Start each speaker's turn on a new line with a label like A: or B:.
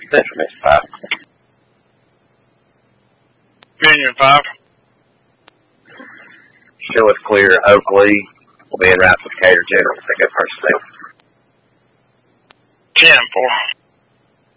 A: Central Miss 5.
B: Union 5.
A: Show us clear. Oakley will be in route to Decatur General. Pick up personnel.
B: 10-4.